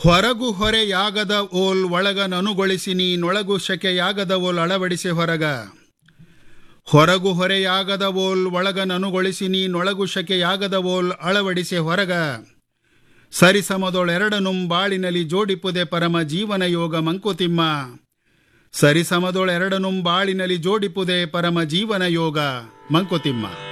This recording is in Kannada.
ಹೊರಗು ಹೊರೆಯಾಗದ ಓಲ್ ಒಳಗ ನನುಗೊಳಿಸಿ ನೀನೊಳಗು ಶಕೆಯಾಗದ ಓಲ್ ಅಳವಡಿಸಿ ಹೊರಗ. ಹೊರಗು ಹೊರೆಯಾಗದ ಓಲ್ ಒಳಗ ನನುಗೊಳಿಸಿ ನೀನೊಳಗು ಶಕೆಯಾಗದ ಓಲ್ ಅಳವಡಿಸಿ ಹೊರಗ. ಸರಿಸಮದೊಳೆರಡನುಂ ಬಾಳಿನಲ್ಲಿ ಜೋಡಿಪುದೆ ಪರಮ ಜೀವನ ಯೋಗ ಮಂಕುತಿಮ್ಮ. ಸರಿಸಮದೊಳೆರಡನುಂ ಬಾಳಿನಲ್ಲಿ ಜೋಡಿಪುದೆ ಪರಮ ಜೀವನ ಯೋಗ ಮಂಕುತಿಮ್ಮ.